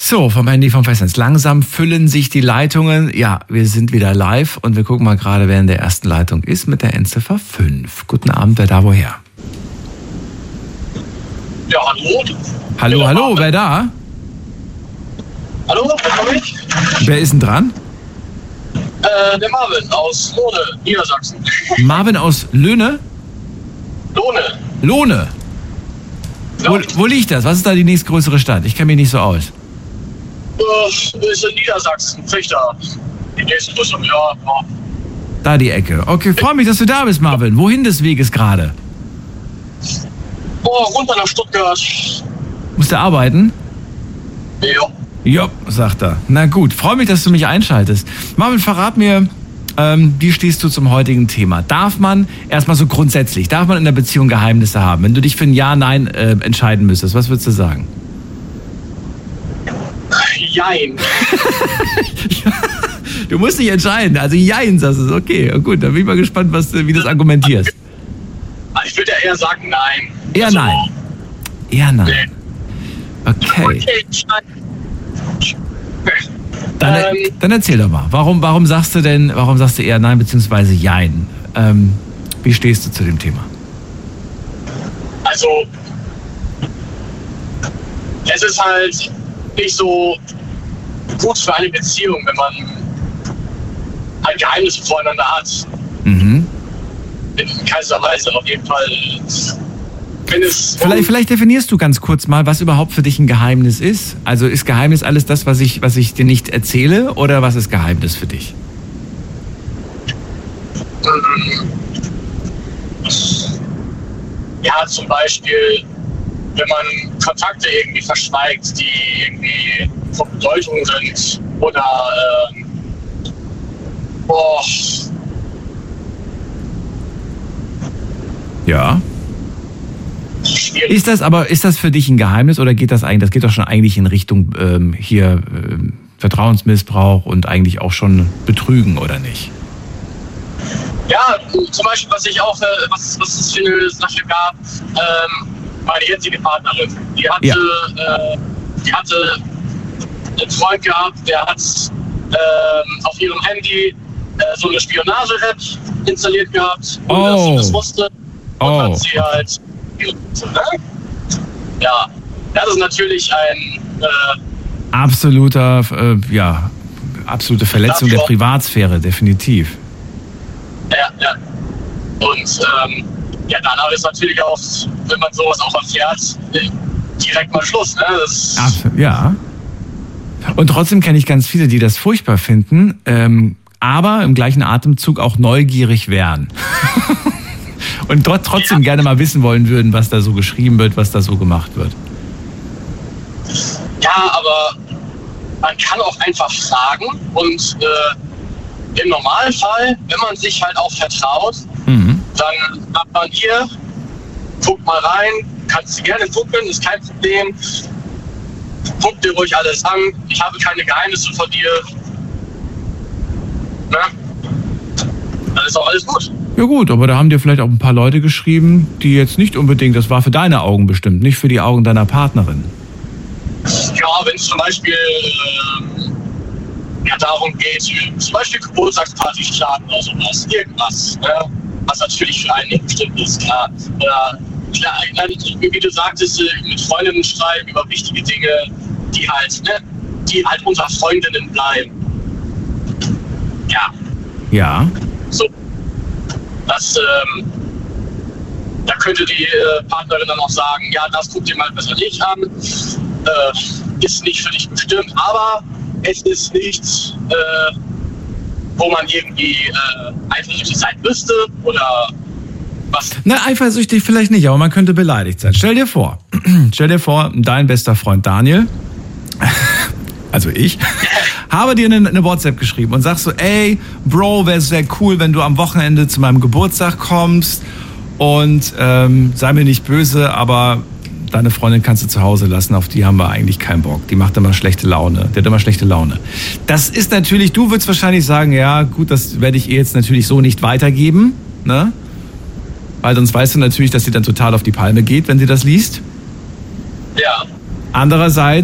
So, vom Handy vom Festnetz. Langsam füllen sich die Leitungen. Ja, wir sind wieder live und wir gucken mal gerade, wer in der ersten Leitung ist mit der Endziffer 5. Guten Abend, wer da woher? Ja, hallo. Hallo, wer da? Hallo, wer bin ich? Wer ist denn dran? Der Marvin aus Lohne, Niedersachsen. Marvin aus Löhne? Lohne. Wo liegt das? Was ist da die nächstgrößere Stadt? Ich kenne mich nicht so aus. Ist in Niedersachsen, Trichter. Die nächste Größe, ja. Da die Ecke. Okay, freue mich, dass du da bist, Marvin. Wohin des Weges gerade? Runter nach Stuttgart. Musst du arbeiten? Ja. Ja, sagt er. Na gut, freue mich, dass du mich einschaltest. Marvin, verrat mir, wie stehst du zum heutigen Thema? Darf man, erstmal so grundsätzlich, darf man in der Beziehung Geheimnisse haben? Wenn du dich für ein Ja, Nein entscheiden müsstest, was würdest du sagen? Jein. Du musst dich entscheiden, also Jein, sagst du. Okay, gut, dann bin ich mal gespannt, wie du das argumentierst. Ich würde ja eher sagen Nein. Eher Also, Nein. Eher Nein. Nee. Okay. Dann erzähl doch mal, warum sagst du eher Nein bzw. Jein? Wie stehst du zu dem Thema? Also, es ist halt nicht so gut für eine Beziehung, wenn man ein Geheimnis voreinander hat. Mhm. In keinster Weise auf jeden Fall. Wenn es Vielleicht definierst du ganz kurz mal, was überhaupt für dich ein Geheimnis ist. Also ist Geheimnis alles das, was ich dir nicht erzähle, oder was ist Geheimnis für dich? Ja, zum Beispiel, wenn man Kontakte irgendwie verschweigt, die irgendwie von Bedeutung sind, oder Ja. schwierig. Ist das für dich ein Geheimnis oder geht das geht doch schon eigentlich in Richtung Vertrauensmissbrauch und eigentlich auch schon Betrügen, oder nicht? Ja, zum Beispiel, was es für eine Sache gab, meine jetzige Partnerin, die hatte einen Freund gehabt, der hat auf ihrem Handy so eine Spionage-App installiert gehabt, ohne dass sie das wusste. Und hat sie halt, ja, das ist natürlich ein absolute Verletzung der Privatsphäre, definitiv. Ja. Und danach ist natürlich auch, wenn man sowas auch erfährt, direkt mal Schluss. Ne? Ja. Und trotzdem kenne ich ganz viele, die das furchtbar finden, aber im gleichen Atemzug auch neugierig wären. Und dort trotzdem gerne mal wissen wollen würden, was da so geschrieben wird, was da so gemacht wird. Ja, aber man kann auch einfach fragen und im Normalfall, wenn man sich halt auch vertraut, dann sagt man hier, guck mal rein, kannst du gerne gucken, ist kein Problem. Guck dir ruhig alles an, ich habe keine Geheimnisse von dir. Ne? Dann ist auch alles gut. Ja gut, aber da haben dir vielleicht auch ein paar Leute geschrieben, die jetzt nicht unbedingt, das war für deine Augen bestimmt, nicht für die Augen deiner Partnerin. Ja, wenn es zum Beispiel darum geht, zum Beispiel Geburtstagspartys starten oder sowas, irgendwas, ne? Was natürlich für einen nicht bestimmt ist, klar. Oder klar, wie du sagtest, mit Freundinnen schreiben über wichtige Dinge, die halt unter Freundinnen bleiben. Ja. Ja. So. Das, da könnte die Partnerin dann auch sagen, ja, das guck dir mal besser nicht an, ist nicht für dich bestimmt, aber es ist nichts, wo man irgendwie eifersüchtig sein müsste oder was. Na, eifersüchtig vielleicht nicht, aber man könnte beleidigt sein. Stell dir vor, dein bester Freund Daniel, also ich, habe dir eine WhatsApp geschrieben und sagst so, ey, Bro, wäre sehr cool, wenn du am Wochenende zu meinem Geburtstag kommst und sei mir nicht böse, aber deine Freundin kannst du zu Hause lassen, auf die haben wir eigentlich keinen Bock. Die macht immer schlechte Laune. Die hat immer schlechte Laune. Das ist natürlich, du würdest wahrscheinlich sagen, ja gut, das werde ich ihr jetzt natürlich so nicht weitergeben, ne? Weil sonst weißt du natürlich, dass sie dann total auf die Palme geht, wenn sie das liest. Ja. Andererseits